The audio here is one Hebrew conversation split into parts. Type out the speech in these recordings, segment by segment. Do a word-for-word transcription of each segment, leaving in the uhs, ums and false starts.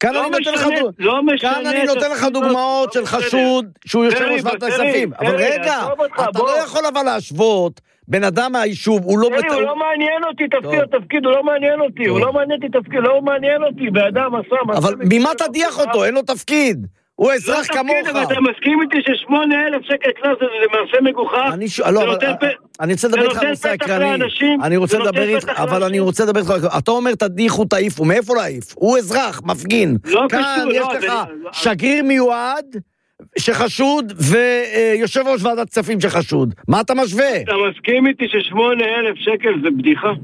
כאן אני נותן לך דוגמאות, כאן אני נותן לך דוגמאות של חשוד שהוא יושב ראש ועדת הכספים. אבל רגע, אתה לא יכול אבל להשוות בן אדם מהיישוב, הוא לא... הוא לא מעניין אותי תפקיד, התפקיד הוא לא מעניין אותי, הוא לא מעניין אותי תפקיד, לא מעניין אותי, באדם עשה... אבל ממה תדיח אותו? אין לו תפקיד. הוא אזרח כמוך. אתה מסכים איתי ששמונה אלף שקל קנס זה מעשה מגוחך? אני רוצה לדבר איתך על נושא הקרני. אני רוצה לדבר איתך, אבל אני רוצה לדבר איתך, אתה אומר תדיחו תעיפו, מאיפה להעיף? הוא אזרח, מפגין. כאן יש לך שגריר מיועד שחשוד ויושב ראש ועדת כספים שחשוד. מה אתה משווה? אתה מסכים איתי ששמונה אלף שקל זה בדיחה?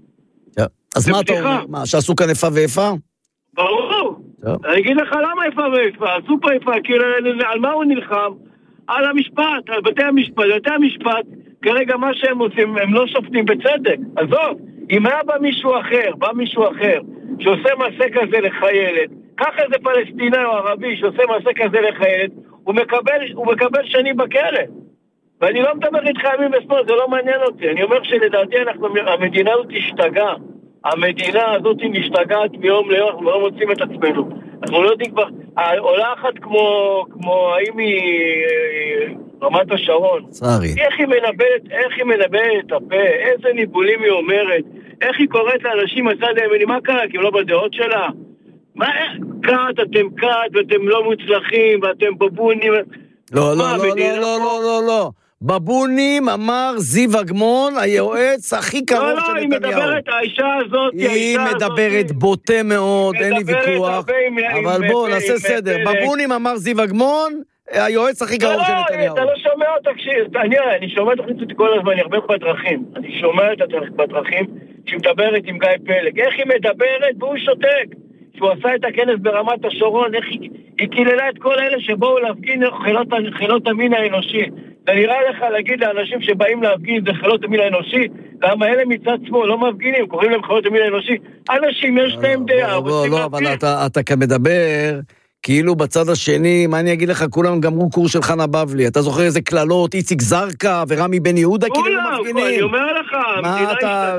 אז מה אתה אומר? מה, שעשו כאן איפה ואיפה? ברור. אני אגיד לך למה איפה ואיפה, עשו פה איפה, כאילו על מה הוא נלחם? על המשפט, על בתי המשפט, בתי המשפט, כרגע מה שהם עושים, הם לא שופטים בצדק. עזוב, אם היה בא מישהו אחר, בא מישהו אחר, שעושה מעשה כזה לחיילת, ככה זה פלסטיני או ערבי שעושה מעשה כזה לחיילת, הוא מקבל, הוא מקבל שנים בכלא. ואני לא מדבר איתך ימים ושמאל, זה לא מעניין אותי. אני אומר שלדעתי אנחנו, המדינה הזאת השתגעה. המדינה הזאת משתגעת מיום ליום, אנחנו לא מוצאים את עצמנו. אנחנו לא יודעים כבר, עולה אחת כמו, כמו האם היא רמת השרון. צערי. איך היא מנבאת, איך היא מנבאת את הפה, איזה ניבולים היא אומרת, איך היא קוראת לאנשים מצד הימני, מה קרה? כי הם לא בדעות שלה. מה, קעת, אתם קעת, ואתם לא מוצלחים, ואתם בבונים. לא, לא, לא, לא, לא, לא, לא, לא. בבונים אמר זיו אגמון, היועץ הכי קרוב של נתניהו. לא, לא, היא מדברת, האישה הזאת, היא מדברת בוטה מאוד, אין לי ויכוח. אבל בואו, נעשה סדר. בבונים אמר זיו אגמון, היועץ הכי קרוב של נתניהו. אתה לא שומע אותה, אני שומע אותך כל הזמן, אני הרבה בדרכים. אני שומע אותה בדרכים, שהיא מדברת עם גיא פלג. איך היא מדברת והוא שותק. שהוא עשה את הכנס ברמת השרון, איך היא, היא כיללה את כל אלה שבאו להפגין חילות, חילות המין האנושי. זה נראה לך להגיד לאנשים שבאים להפגין זה חילות המין האנושי, למה אלה מצד שמאל לא מפגינים, קוראים להם חילות המין האנושי. אנשים יש להם דעה. לא, לא, אבל אתה כמדבר, כאילו בצד השני, מה אני אגיד לך, כולם גמרו קורס של חנה בבלי, אתה זוכר איזה כללות, איציק זרקה ורמי בן יהודה, כאילו לא מפגינים. אני אומר לך, מה אתה,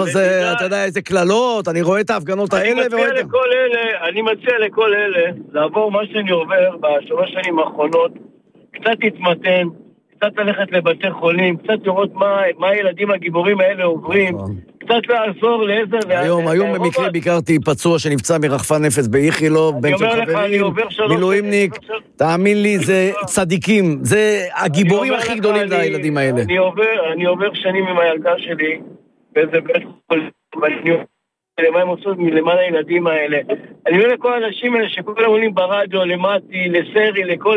אתה יודע איזה כללות, אני רואה את ההפגנות האלה ורואה את... אני מציע לכל אלה, לעבור מה שאני עובר בשלוש שנים האחרונות, קצת להתמתן, קצת ללכת לבתי חולים, קצת לראות מה הילדים הגיבורים האלה עוברים, קצת לעזור לאיזה... היום, היום במקרה ביקרתי פצוע שנפצע מרחפן נפץ באיכילוב, בן של חברים, מילואימניק, תאמין לי, זה צדיקים, זה הגיבורים הכי גדולים לילדים האלה. אני עובר, אני עובר שנים עם הילדה שלי, באיזה בית חולים, ואני עובר למה הם עושות מלמעלה הילדים האלה. אני אומר לכל האנשים האלה שכל עולים ברדיו, למטי, לסרי, לכל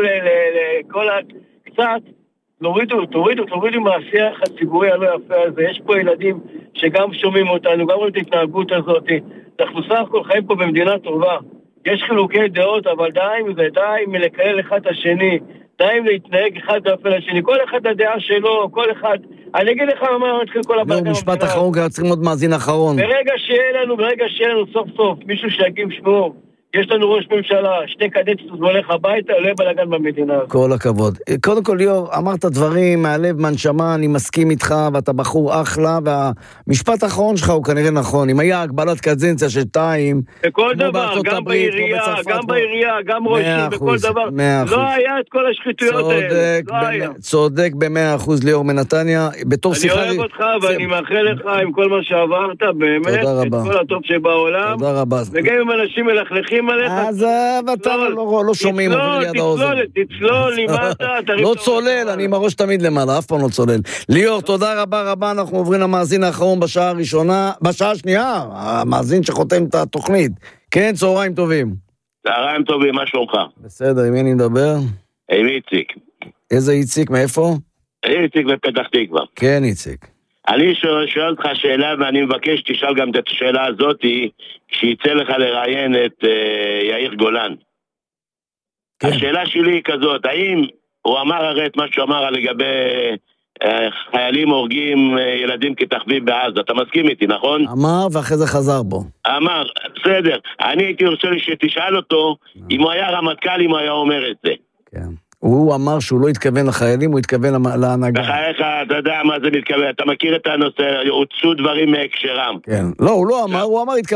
ה... קצת, תורידו, תורידו, תורידו מהשיח הציבורי הלא יפה הזה. יש פה ילדים שגם שומעים אותנו, גם רואים את ההתנהגות הזאת. אנחנו סך הכל חיים פה במדינה טובה. יש חילוקי דעות, אבל די עם זה, די עם לקלל אחד את השני, די עם להתנהג אחד באופן השני. כל אחד הדעה שלו, כל אחד... אני אגיד לך מה מתחיל כל הבא. לא, משפט אחרון, כי צריכים עוד מאזין אחרון. ברגע שיהיה לנו, ברגע שיהיה לנו סוף סוף, מישהו שיגיד שמור, יש לנו ראש ממשלה, שתי קדנציות והולך הביתה, לא יהיה בלגן במדינה. כל הכבוד. קודם כל, ליאור, אמרת דברים מהלב, מהנשמה, אני מסכים איתך, ואתה בחור אחלה, והמשפט האחרון שלך הוא כנראה נכון. אם היה הגבלת קדנציה של שתיים, בכל דבר, גם בעירייה, גם בעירייה, גם ראשים, בכל דבר. לא היה את כל השחיתויות האלה. צודק במאה אחוז, ליאור מנתניה. אני אוהב אותך, ואני מאחל לך עם כל מה שעברת, באמת, את כל הטוב שבעולם. תודה רבה. וגם עם אנשים מלכלכים עליך. אז אתה לא שומעים. תצלול, תצלול, לימדת. לא צולל, אני עם הראש תמיד למעלה, אף פעם לא צולל. ליאור, תודה רבה רבה, אנחנו עוברים למאזין האחרון בשעה הראשונה, בשעה השנייה, המאזין שחותם את התוכנית. כן, צהריים טובים. צהריים טובים, מה שלומך? בסדר, עם מי אני מדבר? עם איציק. איזה איציק, מאיפה? איציק בפתח תקווה. כן, איציק. אני שואל אותך שאלה, ואני מבקש שתשאל גם את השאלה הזאת, כשיצא לך לראיין את uh, יאיר גולן. כן. השאלה שלי היא כזאת, האם הוא אמר הרי את מה שהוא אמר לגבי uh, חיילים הורגים uh, ילדים כתחביב בעזה, אתה מסכים איתי, נכון? אמר ואחרי זה חזר בו. אמר, בסדר. אני הייתי רוצה שתשאל אותו, אם הוא היה רמטכ"ל, אם הוא היה אומר את זה. כן. הוא אמר שהוא לא התכוון לחיילים, הוא התכוון להנהגה. בחייך, אתה יודע מה זה מתכוון, אתה מכיר את הנושא, הוצאו דברים מהקשרם. כן, לא, הוא לא אמר, הוא אמר,